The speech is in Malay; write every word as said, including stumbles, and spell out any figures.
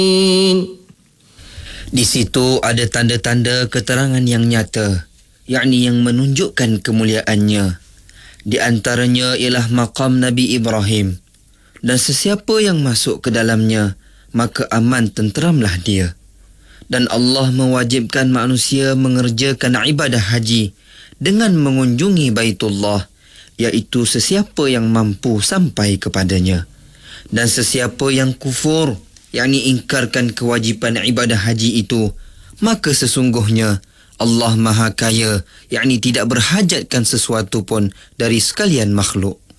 Di situ ada tanda-tanda keterangan yang nyata, yakni yang menunjukkan kemuliaannya. Di antaranya ialah maqam Nabi Ibrahim, dan sesiapa yang masuk ke dalamnya, maka aman tenteramlah dia. Dan Allah mewajibkan manusia mengerjakan ibadah haji dengan mengunjungi Baitullah, iaitu sesiapa yang mampu sampai kepadanya. Dan sesiapa yang kufur, yakni ingkarkan kewajipan ibadah haji itu, maka sesungguhnya Allah Maha Kaya, yakni tidak berhajatkan sesuatu pun dari sekalian makhluk.